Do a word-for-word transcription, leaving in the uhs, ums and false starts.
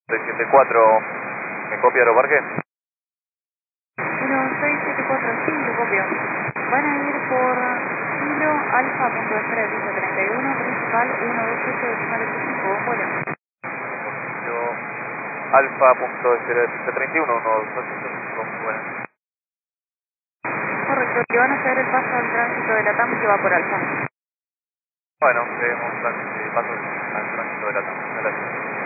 seis siete cuatro, ¿me copia Aeroparque? uno seis siete cuatro, sí, lo copio. Van a ir por Kilo Alfa punto de espera piso treinta y uno, principal uno dos ocho decimal ocho cinco, buen vuelo. Yo, Alfa punto de treinta y uno, uno dos ocho, bueno. Correcto, le van a hacer el paso al tránsito de la T A M que va por Alfa. Bueno, tenemos un paso al tránsito de la T A M. Gracias.